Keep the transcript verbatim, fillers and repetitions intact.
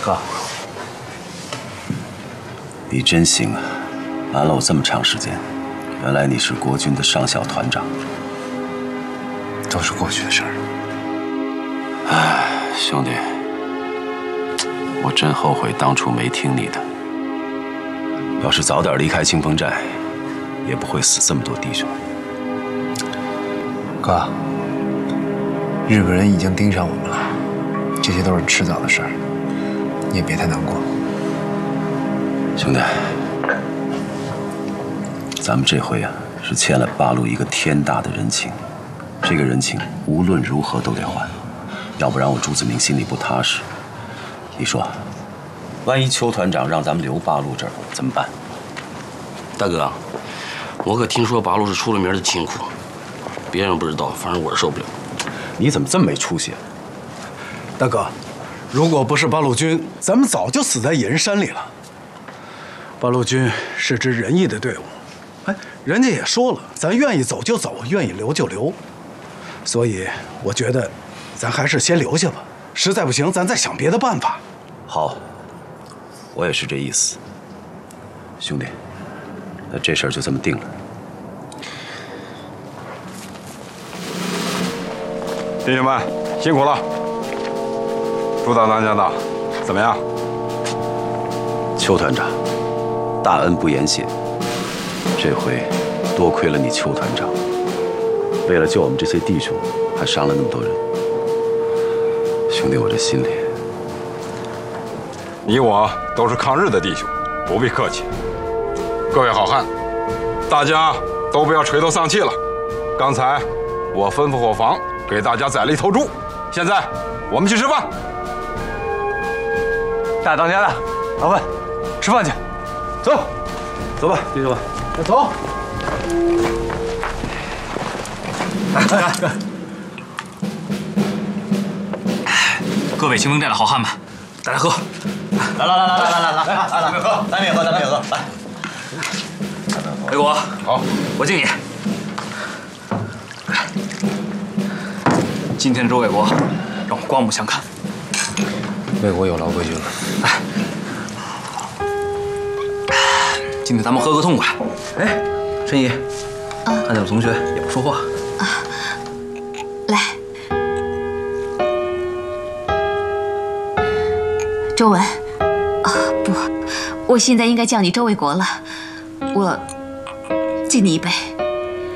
哥， 你真行啊！瞒了我这么长时间，原来你是国军的上校团长。 都是过去的事儿。 唉，兄弟，我真后悔当初没听你的。要是早点离开清风寨，也不会死这么多弟兄。 哥，日本人已经盯上我们了，这些都是迟早的事儿，你也别太难过。 兄弟，咱们这回啊是欠了八路一个天大的人情，这个人情无论如何都得还，要不然我朱子明心里不踏实。你说，万一邱团长让咱们留八路这儿怎么办？ 大哥，我可听说八路是出了名的清苦，别人不知道，反正我是受不了。 你怎么这么没出息？ 大哥，如果不是八路军，咱们早就死在野人山里了。八路军是支仁义的队伍，哎，人家也说了，咱愿意走就走，愿意留就留。所以我觉得，咱还是先留下吧。实在不行，咱再想别的办法。 好，我也是这意思。兄弟，那这事儿就这么定了。 弟兄们，辛苦了。朱大当家的，怎么样？ 邱团长，大恩不言谢。这回多亏了你，邱团长。为了救我们这些弟兄，还伤了那么多人。兄弟，我这心里…… 你我都是抗日的弟兄，不必客气。各位好汉，大家都不要垂头丧气了。刚才我吩咐伙房给大家宰了一头猪，现在我们去吃饭。 大当家的，老板，吃饭去，走，走吧，弟兄们， 走。 来来来，各位清风寨的好汉们，大家喝。 来来来来来来来来来来，喝，咱们也喝，咱们也喝，来。 魏国， 好， 我敬你。今天的周卫国，让我刮目相看。 魏国有劳贵军了。 来，今天咱们喝个痛快。哎，陈怡，啊，看见我同学也不说话。啊， 来，周文。啊，不，我现在应该叫你周卫国了。我敬你一杯。